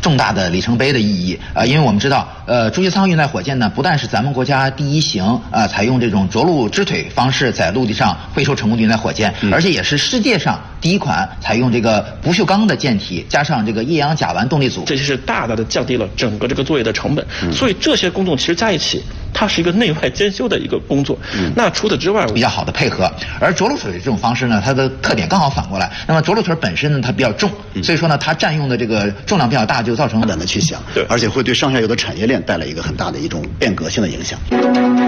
重大的里程碑的意义因为我们知道，朱西仓运载火箭呢，不但是咱们国家第一型采用这种着陆支腿方式在陆地上会收成功的运载火箭，而且也是世界上第一款采用这个不锈钢的舰体加上这个液氧甲烷动力组， 这是大大的降低了整个这个作业的成本。所以这些工作其实在一起，它是一个内外兼修的一个工作。那除此之外， 比较好的配合。而着陆腿这种方式呢，它的特点刚好反过来。那么着陆腿本身呢，它比较重，所以说呢，它占用的这个重量比较大，就造成发展的去想，对，而且会对上下游的产业链带来一个很大的一种变革性的影响。